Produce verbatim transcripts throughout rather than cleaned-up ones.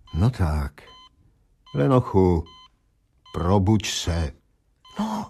No tak. Lenochu, probuď se. No.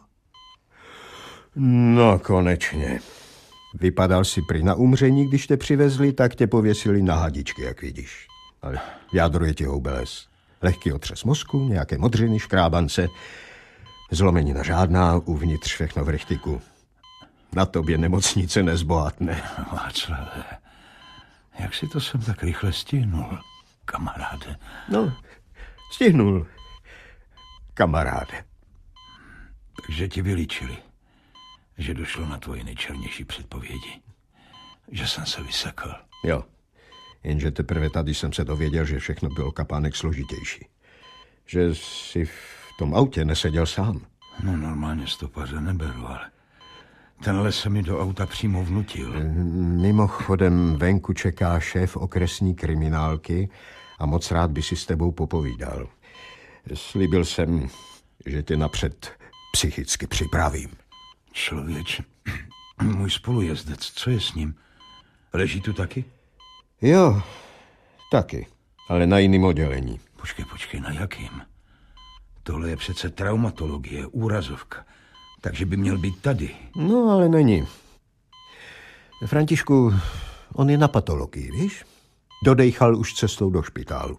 No, konečně. Vypadal si prý na umření, když tě přivezli, tak tě pověsili na hadičky, jak vidíš. Ale jádro je ti houbeles. Lehký otřes mozku, nějaké modřiny, škrábance, zlomenina žádná, uvnitř všechno v rychtiku. Na tobě nemocnice nezbohatne. Václave, jak si to jsem tak rychle stihnul, kamaráde? No, stihnul, kamaráde. Takže ti vylíčili, že došlo na tvoje nejčernější předpovědi. Že jsem se vysekl. Jo, jenže teprve tady jsem se dověděl, že všechno bylo kapánek složitější. Že jsi v tom autě neseděl sám. No normálně stopaře neberu, ale tenhle se mi do auta přímo vnutil. Mimochodem venku čeká šéf okresní kriminálky a moc rád by si s tebou popovídal. Slíbil jsem, že tě napřed psychicky připravím. Člověče, můj spolujezdec, co je s ním? Leží tu taky? Jo, taky, ale na jiném oddělení. Počkej, počkej, na jakým? Tohle je přece traumatologie, úrazovka, takže by měl být tady. No, ale není. Františku, on je na patologii, víš? Dodejchal už cestou do špitálu.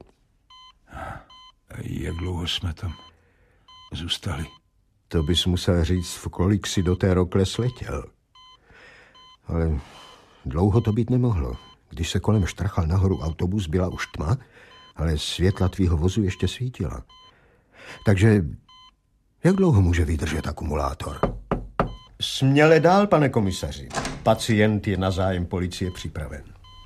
Jak dlouho jsme tam zůstali? To bys musel říct, v kolik si do té rokle sletěl. Ale dlouho to být nemohlo. Když se kolem štrachal nahoru autobus, byla už tma, ale světla tvýho vozu ještě svítila. Takže jak dlouho může vydržet akumulátor? Směle dál, pane komisaři. Pacient je na zájem policie připraven.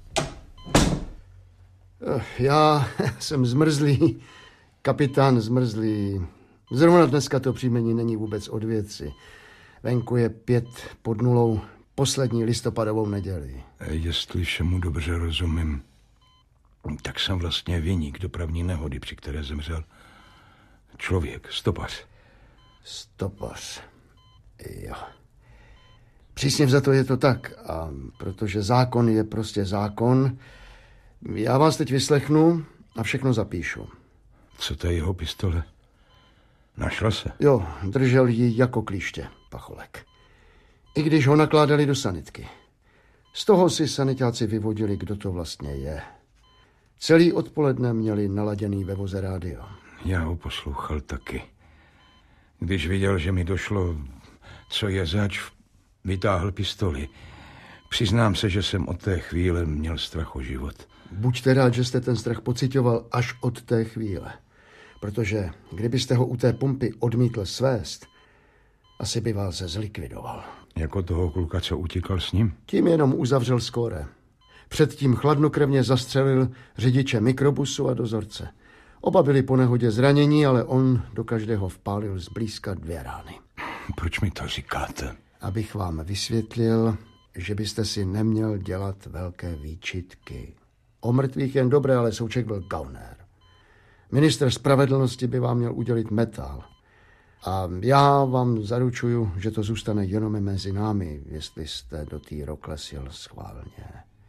Já jsem zmrzlý, kapitán zmrzlý. Zrovna dneska to příjmení není vůbec od věci. Venku je pět pod nulou, poslední listopadovou neděli. Jestli všemu dobře rozumím, tak jsem vlastně viník dopravní nehody, při které zemřel člověk, stopař. Stopař, jo. Přísně vzato je to tak, a protože zákon je prostě zákon, já vás teď vyslechnu a všechno zapíšu. Co to je jeho pistole? Našla se? Jo, držel ji jako klíště, pacholek. I když ho nakládali do sanitky. Z toho si sanitáci vyvodili, kdo to vlastně je. Celý odpoledne měli naladěný ve voze rádio. Já ho poslouchal taky. Když viděl, že mi došlo, co je zač, vytáhl pistoli. Přiznám se, že jsem od té chvíle měl strach o život. Buďte rád, že jste ten strach pocitoval až od té chvíle. Protože kdybyste ho u té pumpy odmítl svést, asi by vás zlikvidoval. Jako toho kluka, co utíkal s ním? Tím jenom uzavřel skóre. Předtím chladnokrevně zastřelil řidiče mikrobusu a dozorce. Oba byli po nehodě zranění, ale on do každého vpálil zblízka dvě rány. Proč mi to říkáte? Abych vám vysvětlil, že byste si neměl dělat velké výčitky. O mrtvých jen dobré, ale Souček byl gauner. Ministr spravedlnosti by vám měl udělit metal. A já vám zaručuju, že to zůstane jenom mezi námi, jestli jste do té rokle sjel schválně.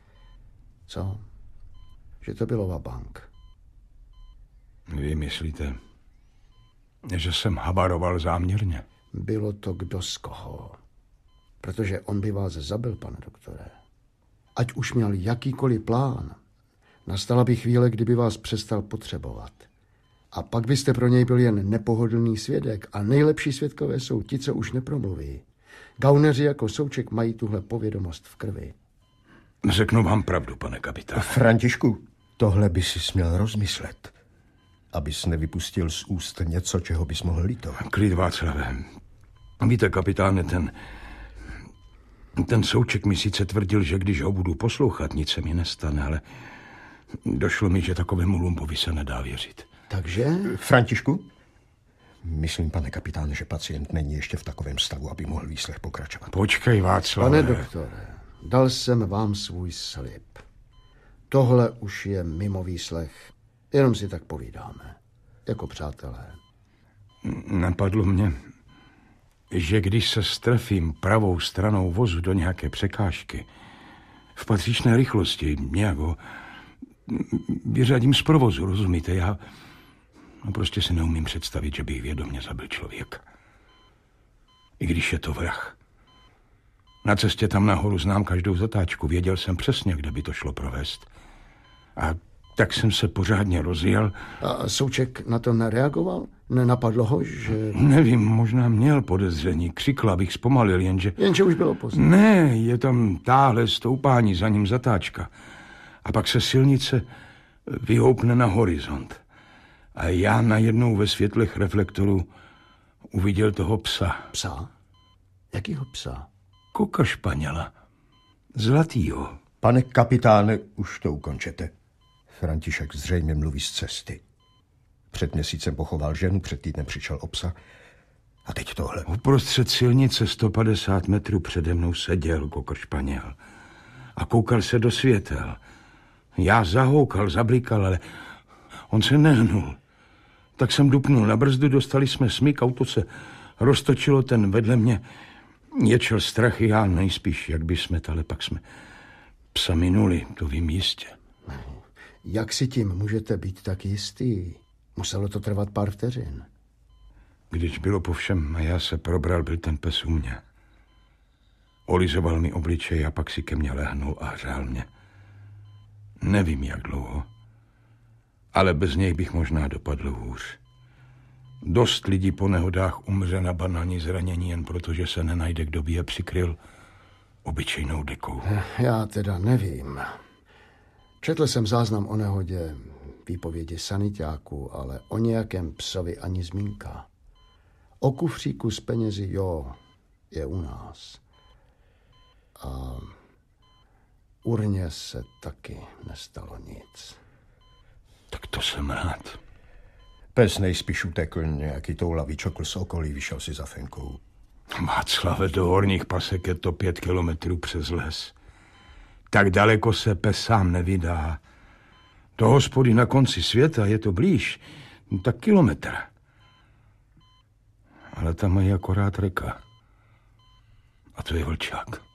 Co? Že to bylo vabank. Vy myslíte, že jsem habaroval záměrně? Bylo to kdo z koho. Protože on by vás zabil, pane doktore. Ať už měl jakýkoliv plán, nastala by chvíle, kdyby vás přestal potřebovat. A pak byste pro něj byl jen nepohodlný svědek a nejlepší svědkové jsou ti, co už nepromluví. Gauneři jako Souček mají tuhle povědomost v krvi. Řeknu vám pravdu, pane kapitáne. Františku, tohle by si směl rozmyslet, abys nevypustil z úst něco, čeho bys mohl litovat. Klid, Václave. Víte, kapitáne, ten... Ten Souček mi sice tvrdil, že když ho budu poslouchat, nic se mi nestane, ale došlo mi, že takovému lumpovi se nedá věřit. Takže? Františku? Myslím, pane kapitáne, že pacient není ještě v takovém stavu, aby mohl výslech pokračovat. Počkej, Václave. Pane doktore, dal jsem vám svůj slib. Tohle už je mimo výslech. Jenom si tak povídáme. Jako přátelé. Napadlo mě, že když se strefím pravou stranou vozu do nějaké překážky, v patřičné rychlosti, nějak ho vyřadím z provozu, rozumíte? Já no prostě si neumím představit, že bych vědomě zabil člověka. I když je to vrah. Na cestě tam nahoru znám každou zatáčku. Věděl jsem přesně, kde by to šlo provést. A tak jsem se pořádně rozjel. A Souček na to nereagoval? Nenapadlo ho, že... Nevím, možná měl podezření. Křikl, abych zpomalil, jenže... Jenže už bylo pozdě. Ne, je tam táhle stoupání, za ním zatáčka. A pak se silnice vyhoupne na horizont. A já najednou ve světlech reflektorů uviděl toho psa. Psa? Jakýho psa? Koka Španěla. Zlatýho. Pane kapitáne, už to ukončete. František zřejmě mluví z cesty. Před měsícem pochoval ženu, před týdnem přišel o psa. A teď tohle. Uprostřed silnice sto padesát metrů přede mnou seděl Kokr Španěl. A koukal se do světel. Já zahoukal, zablikal, ale on se nehnul. Tak jsem dupnul na brzdu, dostali jsme smyk, auto se roztočilo, ten vedle mě ječel strach, já nejspíš, jak by jsme, ale pak jsme psa minuli, to vím jistě. Jak si tím můžete být tak jistý? Muselo to trvat pár vteřin. Když bylo po všem a já se probral, byl ten pes u mě. Olizoval mi obličej a pak si ke mně lehnul a hřál mě. Nevím, jak dlouho, ale bez něj bych možná dopadl hůř. Dost lidí po nehodách umře na banální zranění jen proto, že se nenajde, kdo by je přikryl obyčejnou dekou. Já teda nevím. Četl jsem záznam o nehodě, výpovědi sanitáků, ale o nějakém psovi ani zmínka. O kufříku s penězi, jo, je u nás. A urně se taky nestalo nic. Tak to jsem rád. Pes nejspíš utekl, nějaký toulavý čokl z okolí, vyšel si za fenkou. Václave, do Horních Pasek je to pět kilometrů přes les. Tak daleko se pes sám nevydá. Do hospody na konci světa je to blíž, tak kilometr. Ale tam mají akorát reka. A to je Vlčák.